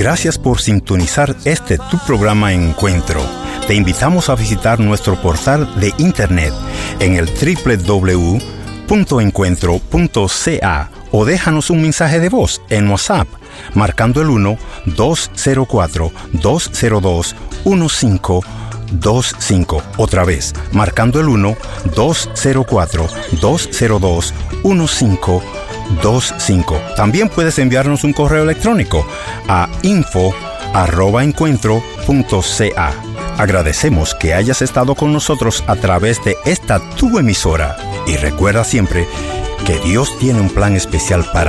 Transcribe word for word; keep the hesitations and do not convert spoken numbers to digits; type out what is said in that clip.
Gracias por sintonizar este tu programa Encuentro. Te invitamos a visitar nuestro portal de internet en el doble u doble u doble u punto encuentro punto c a o déjanos un mensaje de voz en WhatsApp marcando el uno dos cero cuatro dos cero dos uno cinco dos cinco. Otra vez, marcando el uno dos cero cuatro dos cero dos uno cinco dos cinco. También puedes enviarnos un correo electrónico a info arroba encuentro punto c a. Agradecemos que hayas estado con nosotros a través de esta tu emisora y recuerda siempre que Dios tiene un plan especial para